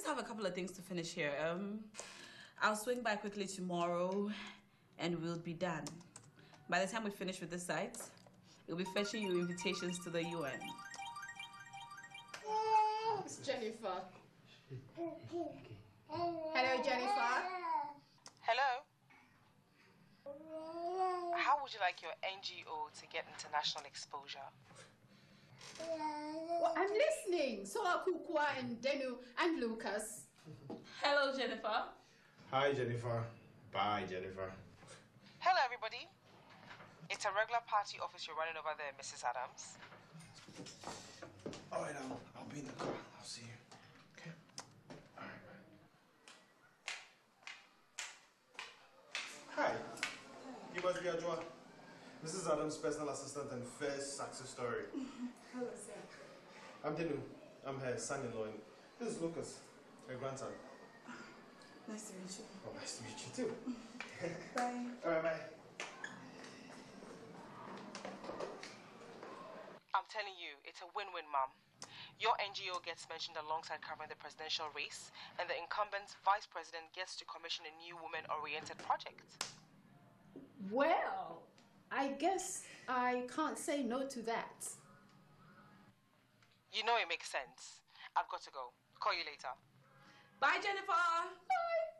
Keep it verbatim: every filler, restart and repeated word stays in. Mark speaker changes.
Speaker 1: have a couple of things to finish here. Um, I'll swing by quickly tomorrow and we'll be done. By the time we finish with the site, we'll be fetching you invitations to the U N.
Speaker 2: Oh, it's Jennifer. Hello, Jennifer.
Speaker 3: Hello. How would you like your N G O to get international exposure?
Speaker 2: Well, I'm listening. So are Kukwa and Denu and Lucas.
Speaker 1: Hello, Jennifer.
Speaker 4: Hi, Jennifer. Bye, Jennifer.
Speaker 3: Hello, everybody. It's a regular party office you're running over there, Missus Adams.
Speaker 4: All right, I'll, I'll be in the car. I'll see you. Okay? All right, bye. Hi. You must be Ajwa. Missus Adams' personal assistant and first success story.
Speaker 2: Hello, sir.
Speaker 4: I'm Denu. I'm her son-in-law. This is Lucas, her grandson.
Speaker 1: Nice to meet you.
Speaker 4: Oh, nice to meet you too.
Speaker 1: Bye.
Speaker 4: All right, bye.
Speaker 3: I'm telling you, it's a win-win, Mom. Your N G O gets mentioned alongside covering the presidential race, and the incumbent vice president gets to commission a new woman-oriented project.
Speaker 2: Well, I guess I can't say no to that.
Speaker 3: You know it makes sense. I've got to go. Call you later.
Speaker 1: Bye, Jennifer.
Speaker 2: Bye.